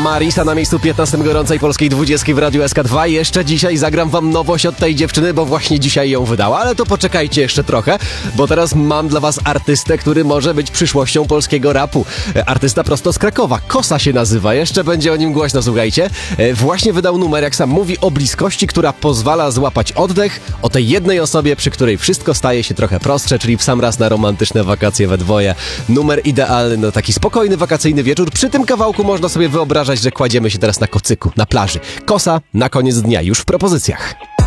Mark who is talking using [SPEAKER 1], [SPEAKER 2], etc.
[SPEAKER 1] Marisa na miejscu 15 gorącej polskiej 20 w Radiu SK2. Jeszcze dzisiaj zagram wam nowość od tej dziewczyny, bo właśnie dzisiaj ją wydała, ale to poczekajcie jeszcze trochę, bo teraz mam dla was artystę, który może być przyszłością polskiego rapu. Artysta prosto z Krakowa, Kosa się nazywa, jeszcze będzie o nim głośno, słuchajcie. Właśnie wydał numer, jak sam mówi, o bliskości, która pozwala złapać oddech, o tej jednej osobie, przy której wszystko staje się trochę prostsze, czyli w sam raz na romantyczne wakacje we dwoje. Numer idealny, no taki spokojny, wakacyjny wieczór. Przy tym kawałku można sobie wyobrażać, że kładziemy się teraz na kocyku, na plaży. Kosa na koniec dnia, już w propozycjach.